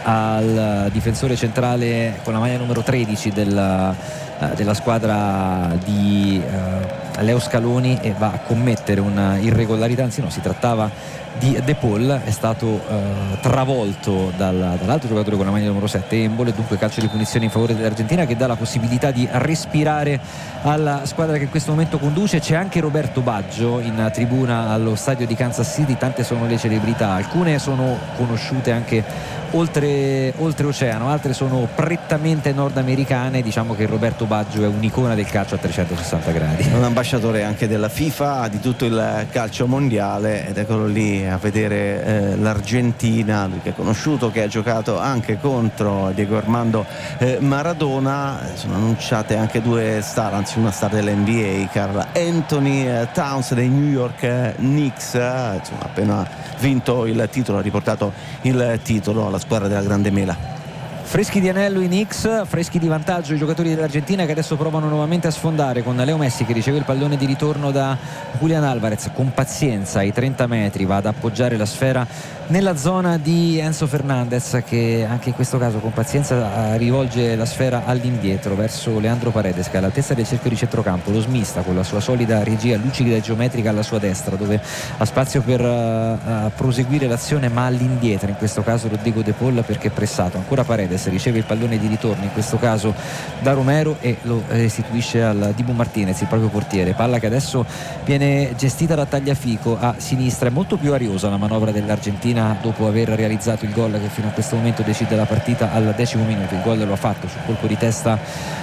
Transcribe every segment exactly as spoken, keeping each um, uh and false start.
al difensore centrale con la maglia numero tredici del, della squadra di uh, Leo Scaloni, e va a commettere una irregolarità, anzi no, si trattava di De Paul, è stato uh, travolto dal, dall'altro giocatore con la maglia numero sette, Embolo, e dunque calcio di punizione in favore dell'Argentina, che dà la possibilità di respirare alla squadra che in questo momento conduce. C'è anche Roberto Baggio in tribuna allo stadio di Kansas City, tante sono le celebrità, alcune sono conosciute anche oltre oltreoceano, altre sono prettamente nordamericane. Diciamo che Roberto Baggio è un'icona del calcio a trecentosessanta gradi, un ambasciatore anche della FIFA, di tutto il calcio mondiale, ed eccolo lì a vedere eh, l'Argentina, lui che è conosciuto, che ha giocato anche contro Diego Armando eh, Maradona. Sono annunciate anche due star, anzi una star dell'N B A, Karl Anthony eh, Towns dei New York eh, Knicks, eh, insomma, appena vinto il titolo, ha riportato il titolo alla squadra della Grande Mela. Freschi di anello i Knicks, freschi di vantaggio i giocatori dell'Argentina, che adesso provano nuovamente a sfondare con Leo Messi, che riceve il pallone di ritorno da Julian Alvarez, con pazienza ai trenta metri va ad appoggiare la sfera nella zona di Enzo Fernandez, che anche in questo caso con pazienza rivolge la sfera all'indietro verso Leandro Paredes, che è all'altezza del cerchio di centrocampo, lo smista con la sua solida regia lucida e geometrica alla sua destra, dove ha spazio per uh, proseguire l'azione, ma all'indietro in questo caso Rodrigo De Paul, perché è pressato. Ancora Paredes riceve il pallone di ritorno, in questo caso da Romero, e lo restituisce al Dibu Martinez, il proprio portiere. Palla che adesso viene gestita da Tagliafico a sinistra. È molto più ariosa la manovra dell'Argentina dopo aver realizzato il gol che fino a questo momento decide la partita al decimo minuto. Il gol lo ha fatto sul colpo di testa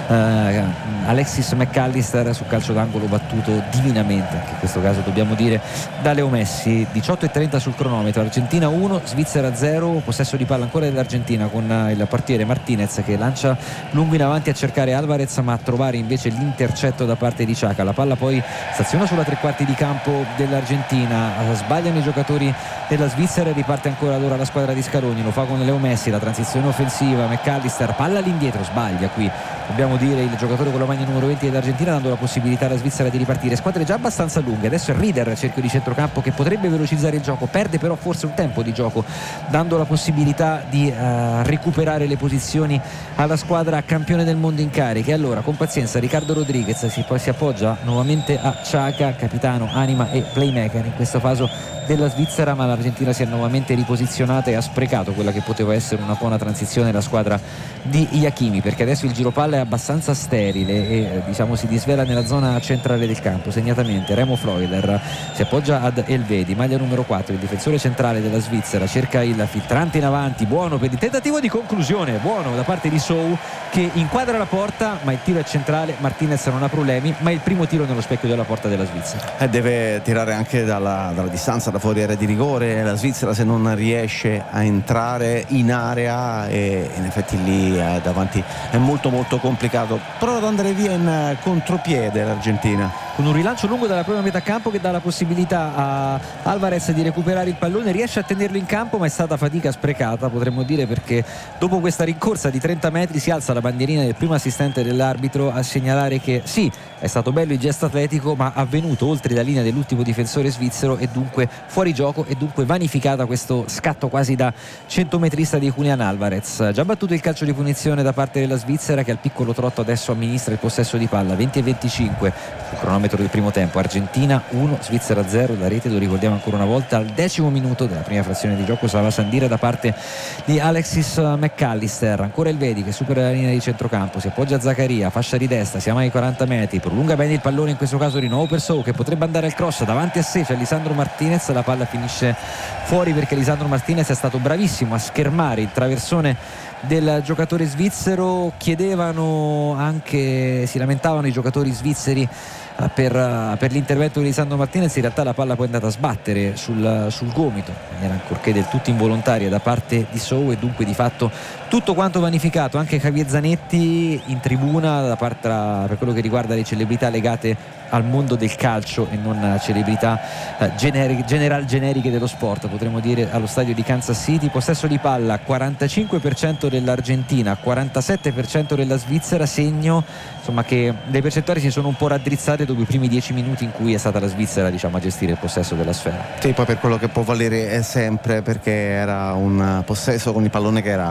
eh, Alexis McAllister, su calcio d'angolo battuto divinamente, anche in questo caso dobbiamo dire, da Leo Messi. Diciotto e trenta sul cronometro, Argentina uno, Svizzera zero. Possesso di palla ancora dell'Argentina con il portiere Martinez, che lancia lungo in avanti a cercare Alvarez, ma a trovare invece l'intercetto da parte di Xhaka. La palla poi staziona sulla tre quarti di campo dell'Argentina, sbagliano i giocatori della Svizzera e riparte ancora allora la squadra di Scaloni. Lo fa con Leo Messi, la transizione offensiva, McAllister, palla all'indietro, sbaglia qui, dobbiamo dire, il giocatore con la maglia numero venti dell'Argentina, dando la possibilità alla Svizzera di ripartire. Squadre già abbastanza lunghe, adesso è Rieder, cerchio di centrocampo, che potrebbe velocizzare il gioco, perde però forse un tempo di gioco, dando la possibilità di uh, recuperare le posizioni alla squadra campione del mondo in carica. E allora con pazienza Ricardo Rodriguez si, poi si appoggia nuovamente a Xhaka, capitano, anima e playmaker in questo caso della Svizzera, ma l'Argentina si è nuovamente riposizionata e ha sprecato quella che poteva essere una buona transizione la squadra di Iachimi, perché adesso il giro palla è abbastanza sterile e diciamo si disvela nella zona centrale del campo. Segnatamente Remo Freuler si appoggia ad Elvedi, maglia numero quattro, il difensore centrale della Svizzera, cerca il filtrante in avanti, buono per il tentativo di conclusione, buono da parte di Sou, che inquadra la porta, ma il tiro è centrale. Martinez non ha problemi, ma è il primo tiro nello specchio della porta della Svizzera. E deve tirare anche dalla, dalla distanza, da fuori area di rigore la Svizzera, se non riesce a entrare in area, e in effetti lì eh, davanti è molto molto complicato. Prova ad andare via in contropiede l'Argentina, con un rilancio lungo dalla propria metà campo che dà la possibilità a Alvarez di recuperare il pallone, riesce a tenerlo in campo, ma è stata fatica sprecata, potremmo dire, perché dopo questa rincorsa di trenta metri si alza la bandierina del primo assistente dell'arbitro a segnalare che sì, è stato bello il gesto atletico, ma avvenuto oltre la linea dell'ultimo difensore svizzero e dunque fuori gioco, e dunque vanificata questo scatto quasi da centometrista di Julian Alvarez. Già battuto il calcio di punizione da parte della Svizzera, che al piccolo trotto adesso amministra il possesso di palla. Venti e venticinque sul cronometro del primo tempo, Argentina uno, Svizzera zero. La rete, lo ricordiamo ancora una volta, al decimo minuto della prima frazione di gioco, Sava Sandira da parte di Alexis McAllister. Ancora il Vedi che supera la linea di centrocampo, si appoggia a Zaccaria, fascia di destra, siamo ai quaranta metri, prolunga bene il pallone, in questo caso di nuovo per Sou, che potrebbe andare al cross, davanti a sé c'è Lisandro Martinez, la palla finisce fuori perché Lisandro Martinez è stato bravissimo a schermare il traversone del giocatore svizzero. Chiedevano anche, si lamentavano i giocatori svizzeri per, per l'intervento di Lisandro Martinez. In realtà la palla poi è andata a sbattere sul, sul gomito in maniera ancorché del tutto involontaria da parte di Sou, e dunque di fatto tutto quanto vanificato. Anche Javier Zanetti in tribuna da parte, per quello che riguarda le celebrità legate al mondo del calcio e non celebrità eh, generi- general generiche dello sport, potremmo dire, allo stadio di Kansas City. Possesso di palla quarantacinque per cento dell'Argentina, quarantasette per cento della Svizzera, segno insomma che le percentuali si sono un po' raddrizzate dopo i primi dieci minuti in cui è stata la Svizzera, diciamo, a gestire il possesso della sfera. Sì, poi per quello che può valere è sempre, perché era un possesso con il pallone che era